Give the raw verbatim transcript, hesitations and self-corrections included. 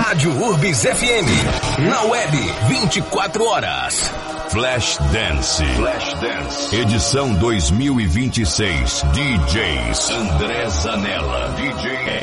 Rádio Urbis F M. Na web, vinte e quatro horas. Flash Dance. Flash Dance. Edição dois mil e vinte e seis. D Js André Zanella. D J